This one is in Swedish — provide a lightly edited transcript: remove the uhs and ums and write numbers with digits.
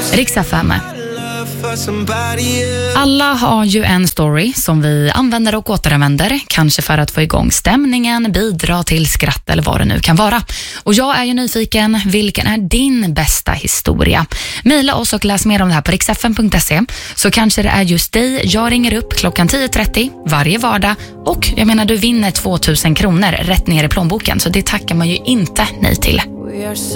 Rix FM. Alla har ju en story som vi använder och återanvänder, kanske för att få igång stämningen, bidra till skratt eller vad det nu kan vara. Och jag är ju nyfiken, vilken är din bästa historia? Maila oss och läs mer om det här på rixfm.se, så kanske det är just dig jag ringer upp klockan 10.30 varje vardag, och jag menar, du vinner 2000 kronor rätt ner i plånboken, så det tackar man ju inte nej till.